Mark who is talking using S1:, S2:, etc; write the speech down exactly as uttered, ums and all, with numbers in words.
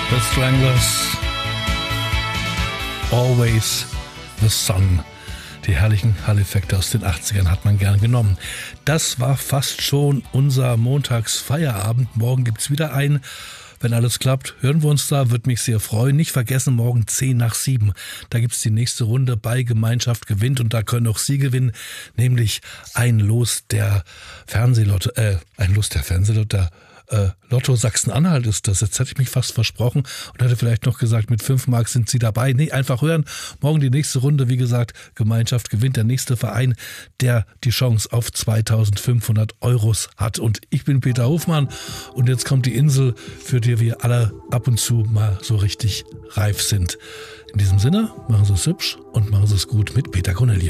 S1: The Stranglers, Always the Sun. Die herrlichen Hall-Effekte aus den achtzigern hat man gern genommen. Das war fast schon unser Montagsfeierabend. Morgen gibt's wieder einen. Wenn alles klappt, hören wir uns da, würde mich sehr freuen. Nicht vergessen, morgen zehn nach sieben. Da gibt's die nächste Runde bei Gemeinschaft gewinnt und da können auch Sie gewinnen, nämlich ein Los der Fernsehlotto, äh, ein Los der Fernsehlotto, der äh, Lotto Sachsen-Anhalt ist das. Jetzt hätte ich mich fast versprochen und hätte vielleicht noch gesagt, mit fünf Mark sind Sie dabei. Nee, einfach hören. Morgen die nächste Runde, wie gesagt, Gemeinschaft gewinnt, der nächste Verein, der die Chance auf zweitausendfünfhundert Euros hat. Und ich bin Peter Hofmann und jetzt kommt die Insel, für die wir alle ab und zu mal so richtig reif sind. In diesem Sinne, machen Sie es hübsch und machen Sie es gut mit Peter Cornelius.